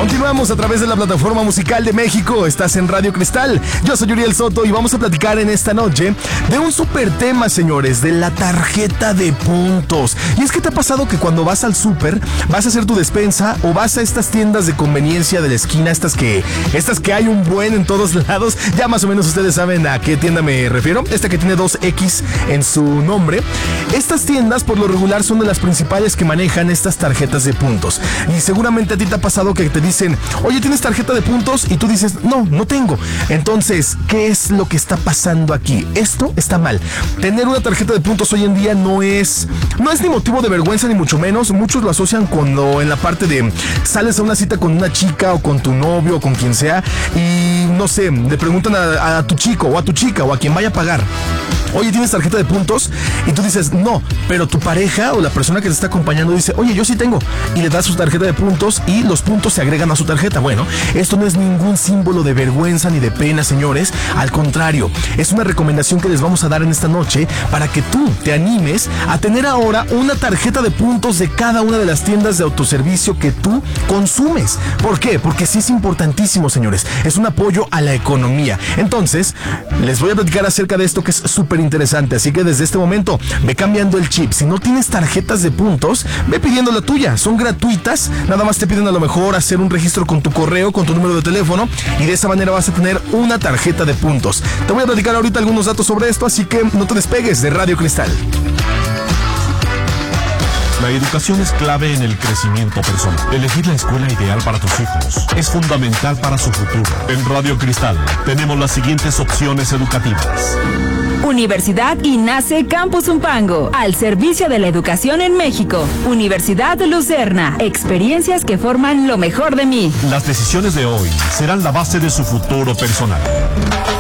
Continuamos a través de la plataforma musical de México. Estás en Radio Cristal. Yo soy Uriel Soto y vamos a platicar en esta noche de un súper tema, señores, de la tarjeta de puntos. Y es que te ha pasado que cuando vas al súper, vas a hacer tu despensa o vas a estas tiendas de conveniencia de la esquina, estas que hay un buen en todos lados. Ya más o menos ustedes saben a qué tienda me refiero. Esta que tiene 2X en su nombre. Estas tiendas por lo regular son de las principales que manejan estas tarjetas de puntos. Y seguramente a ti te ha pasado que te dicen, oye, ¿tienes tarjeta de puntos? Y tú dices, no tengo. Entonces, ¿qué es lo que está pasando aquí? Esto está mal. Tener una tarjeta de puntos hoy en día no es ni motivo de vergüenza ni mucho menos. Muchos lo asocian cuando en la parte de sales a una cita con una chica o con tu novio o con quien sea y no sé, le preguntan a tu chico o a tu chica o a quien vaya a pagar, oye, ¿tienes tarjeta de puntos? Y tú dices, no, pero tu pareja o la persona que te está acompañando dice, oye, yo sí tengo. Y le das su tarjeta de puntos y los puntos se agregan a su tarjeta. Bueno, esto no es ningún símbolo de vergüenza ni de pena, señores. Al contrario, es una recomendación que les vamos a dar en esta noche para que tú te animes a tener ahora una tarjeta de puntos de cada una de las tiendas de autoservicio que tú consumes. ¿Por qué? Porque sí es importantísimo, señores. Es un apoyo a la economía. Entonces, les voy a platicar acerca de esto que es súper interesante, así que desde este momento ve cambiando el chip. Si no tienes tarjetas de puntos, ve pidiendo la tuya, son gratuitas, nada más te piden a lo mejor hacer un registro con tu correo, con tu número de teléfono y de esa manera vas a tener una tarjeta de puntos. Te voy a platicar ahorita algunos datos sobre esto, así que no te despegues de Radio Cristal. La educación es clave en el crecimiento personal. Elegir la escuela ideal para tus hijos es fundamental para su futuro. En Radio Cristal tenemos las siguientes opciones educativas. Universidad INACE Campus Zumpango, al servicio de la educación en México. Universidad Lucerna, experiencias que forman lo mejor de mí. Las decisiones de hoy serán la base de su futuro personal.